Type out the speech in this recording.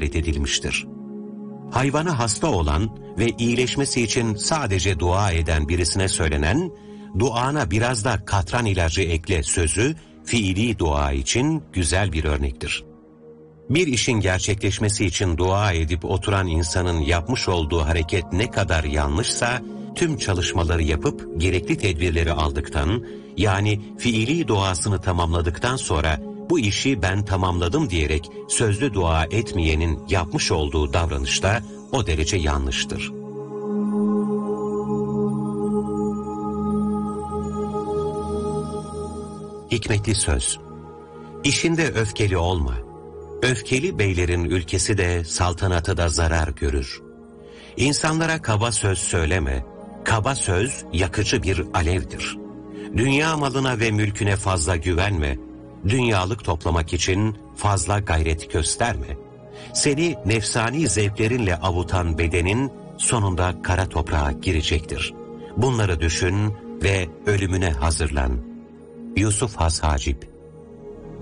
rivayet edilmiştir. Hayvanı hasta olan ve iyileşmesi için sadece dua eden birisine söylenen, duana biraz da katran ilacı ekle sözü, fiili dua için güzel bir örnektir. Bir işin gerçekleşmesi için dua edip oturan insanın yapmış olduğu hareket ne kadar yanlışsa, tüm çalışmaları yapıp gerekli tedbirleri aldıktan, yani fiili duasını tamamladıktan sonra bu işi ben tamamladım diyerek sözlü dua etmeyenin yapmış olduğu davranışta o derece yanlıştır. Hikmetli söz. İşinde öfkeli olma. Öfkeli beylerin ülkesi de saltanatı da zarar görür. İnsanlara kaba söz söyleme. Kaba söz yakıcı bir alevdir. Dünya malına ve mülküne fazla güvenme. Dünyalık toplamak için fazla gayret gösterme. Seni nefsani zevklerinle avutan bedenin sonunda kara toprağa girecektir. Bunları düşün ve ölümüne hazırlan. Yusuf Has Hacip.